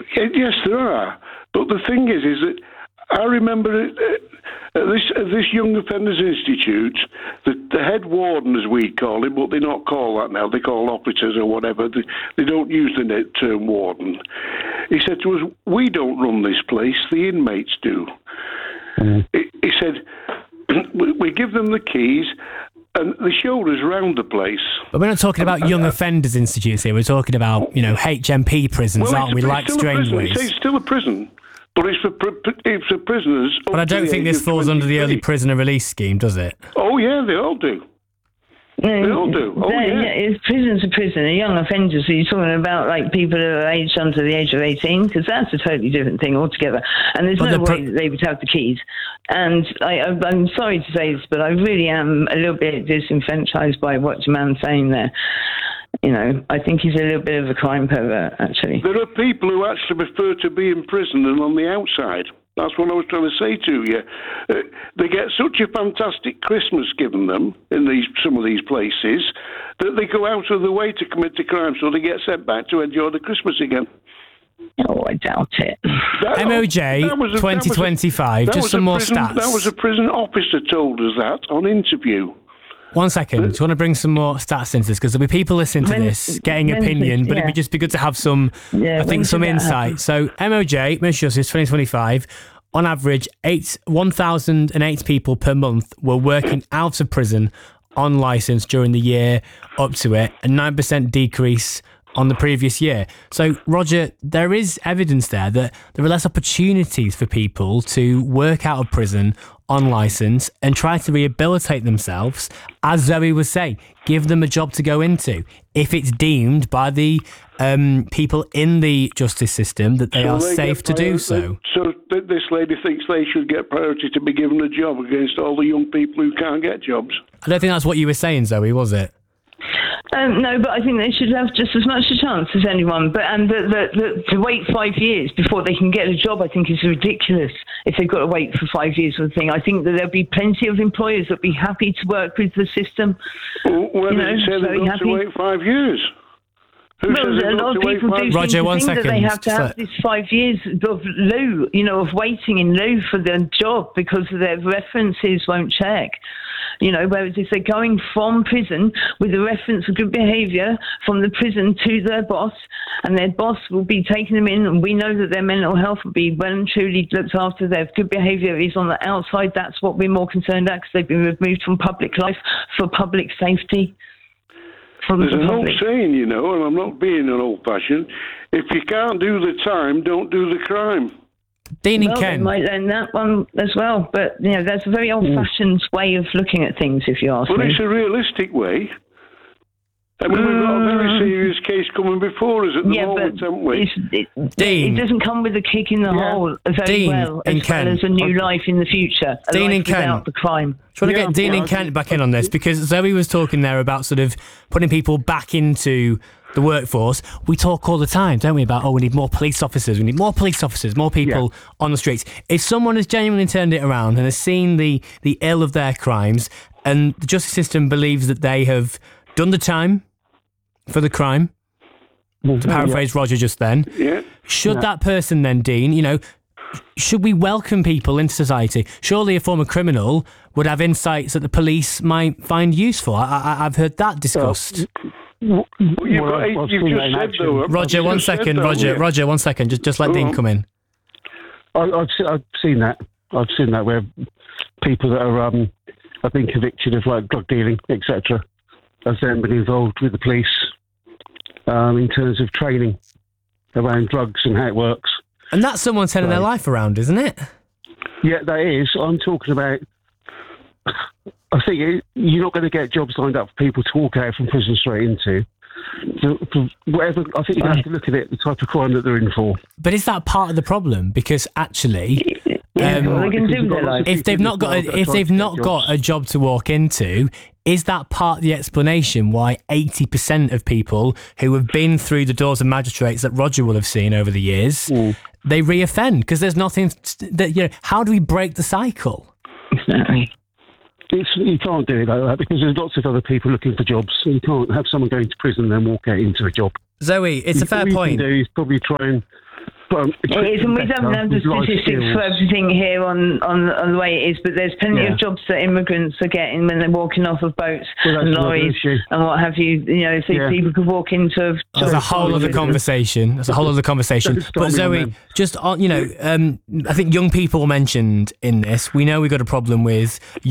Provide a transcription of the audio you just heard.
Yes, there are. But the thing is that I remember at this Young Offenders Institute, the head warden, as we call him, but they not call that now, they call operators or whatever, they don't use the term warden. He said to us, we don't run this place, the inmates do. He said, we give them the keys, and they showed us around the place. But we're not talking about Young Offenders Institutes here, we're talking about, HMP prisons, aren't we, like Strangeways? It's still a prison. But it's for prisoners. But I don't think this falls under the early prisoner release scheme, does it? Oh, yeah, they all do. They all do. Oh, yeah. It's prison's a prison. A young offenders, so you're talking about like people who are aged under the age of 18, because that's a totally different thing altogether. And there's no way that they would have the keys. And I'm sorry to say this, but I really am a little bit disenfranchised by what your man's saying there. I think he's a little bit of a crime pervert, actually. There are people who actually prefer to be in prison than on the outside. That's what I was trying to say to you. They get such a fantastic Christmas given them in some of these places that they go out of the way to commit a crime, so they get sent back to enjoy the Christmas again. Oh, I doubt it. MOJ 2025, just some more stats. That was a prison officer told us that on interview. 1 second. I just want to bring some more stats into this because there'll be people listening to this getting opinion, but it'd just be good to have some, some insight. So MOJ, Ministry of Justice 2025, on average, 1,008 people per month were working out of prison on licence during the year up to it, a 9% decrease on the previous year. So, Roger, there is evidence there that there are less opportunities for people to work out of prison on licence and try to rehabilitate themselves. As Zoe was saying, give them a job to go into if it's deemed by the people in the justice system that they are safe to do so. So this lady thinks they should get priority to be given a job against all the young people who can't get jobs. I don't think that's what you were saying, Zoe, was it? No, but I think they should have just as much a chance as anyone. But to wait 5 years before they can get a job, I think is ridiculous. If they've got to wait for 5 years for the thing, I think that there'll be plenty of employers that'll be happy to work with the system. Well, they say they've got to wait 5 years. A lot of people do Roger, think that they have to have this 5 years of lieu, of waiting in lieu for their job because their references won't check. Whereas if they're going from prison with a reference of good behaviour from the prison to their boss, and their boss will be taking them in, and we know that their mental health will be well and truly looked after, their good behaviour is on the outside, that's what we're more concerned at, because they've been removed from public life for public safety. There's an old saying, and I'm not being an old-fashioned, if you can't do the time, don't do the crime. Dean and Ken. They might learn that one as well, but that's a very old-fashioned way of looking at things, if you ask me. Well, it's a realistic way. I mean, we've got a very serious case coming before us at the moment, haven't we? Dean. It doesn't come with a kick in the hole very well, as well as a new life in the future. Dean and Ken. Without the crime. Trying to get Dean and Kent back in on this, because Zoe was talking there about sort of putting people back into the workforce. We talk all the time, don't we, about, we need more police officers, more people on the streets. If someone has genuinely turned it around and has seen the ill of their crimes, and the justice system believes that they have done the time for the crime, to paraphrase Roger just then, should that person then, Dean, should we welcome people into society? Surely a former criminal would have insights that the police might find useful. I've heard that discussed. Roger, 1 second. Roger, 1 second. Just let Dean come in. I've seen that. I've seen that where people that are have been convicted of drug dealing, etc., have then been involved with the police in terms of training around drugs and how it works. And that's someone turning their life around, isn't it? Yeah, that is. I'm talking about... I think you're not going to get jobs lined up for people to walk out from prison straight into. For whatever, I think you have to look at it, the type of crime that they're in for. But is that part of the problem? Because actually... if they've not got a job to walk into, is that part of the explanation why 80% of people who have been through the doors of magistrates that Roger will have seen over the years, they reoffend? Because there's nothing that, how do we break the cycle? Exactly. You can't do it like that because there's lots of other people looking for jobs. So you can't have someone going to prison and then walk out into a job. Zoe, it's a fair point. What you can do is probably try and It is, and we don't have the statistics for everything here on the way it is, but there's plenty of jobs that immigrants are getting when they're walking off of boats and lorries and what have you. People could walk into. That's a whole other conversation. But Zoe, just on, I think young people mentioned in this. We know we've got a problem with